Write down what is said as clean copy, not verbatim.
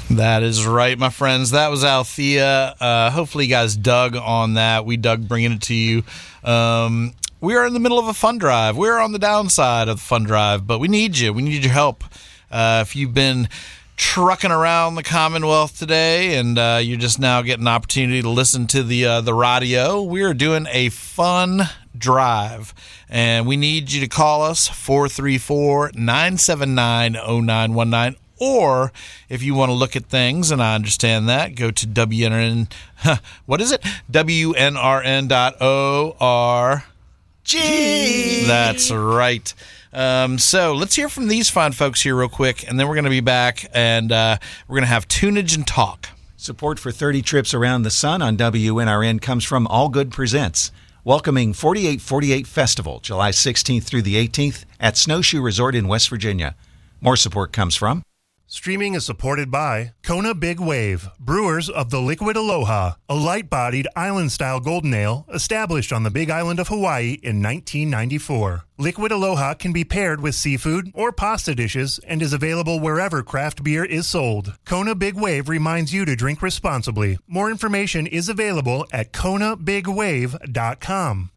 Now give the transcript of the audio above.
That is right, my friends. That was Althea. Hopefully you guys dug on that. We dug bringing it to you. We are in the middle of a fund drive. We're on the downside of the fund drive, but we need you. We need your help. If you've been trucking around the Commonwealth today and you're just now getting an opportunity to listen to the radio, we are doing a fun drive, and we need you to call us 434-979-0919. Or if you want to look at things, and I understand that, go to WNRN. What is it? WNRN.org. That's right. So let's hear from these fine folks here real quick, and then we're going to be back, and we're going to have tunage and talk. Support for 30 Trips Around the Sun on WNRN comes from All Good Presents, welcoming 4848 Festival, July 16th through the 18th at Snowshoe Resort in West Virginia. More support comes from... Streaming is supported by Kona Big Wave, brewers of the Liquid Aloha, a light-bodied island-style golden ale established on the Big Island of Hawaii in 1994. Liquid Aloha can be paired with seafood or pasta dishes and is available wherever craft beer is sold. Kona Big Wave reminds you to drink responsibly. More information is available at KonaBigWave.com.